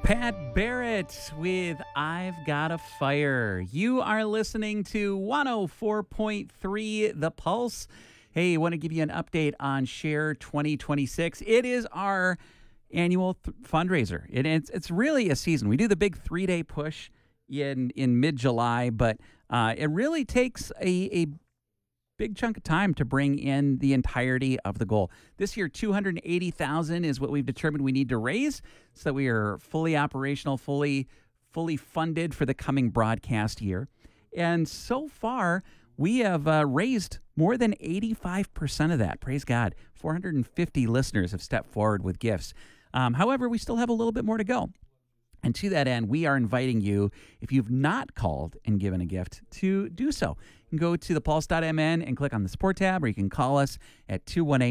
Pat Barrett with I've Got a Fire. You are listening to 104.3 The Pulse. Hey, I want to give you an update on Share 2026. It is our annual fundraiser. It's really a season. We do the big 3-day push in mid-July, but it really takes a big chunk of time to bring in the entirety of the goal. This year, $280,000 is what we've determined we need to raise so that we are fully operational, fully funded for the coming broadcast year. And so far, we have raised more than 85% of that. Praise God. 450 listeners have stepped forward with gifts. However, we still have a little bit more to go. And to that end, we are inviting you, if you've not called and given a gift, to do so. You can go to thepulse.mn and click on the support tab, or you can call us at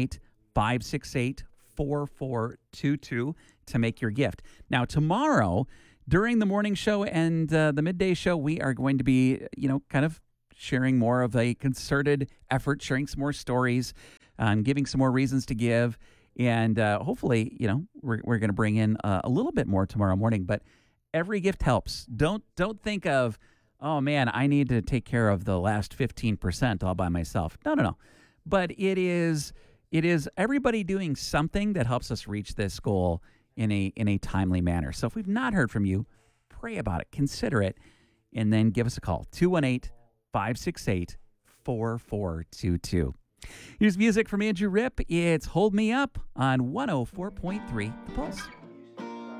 218-568-4422 to make your gift. Now, tomorrow, during the morning show and the midday show, we are going to be, kind of sharing more of a concerted effort, sharing some more stories, giving some more reasons to give. And hopefully, we're going to bring in a little bit more tomorrow morning. But every gift helps. Don't think of, oh, man, I need to take care of the last 15% all by myself. No. But it is everybody doing something that helps us reach this goal in a timely manner. So if we've not heard from you, pray about it, consider it, and then give us a call, 218-568-4422. Here's music from Andrew Ripp. It's Hold Me Up on 104.3 The Pulse.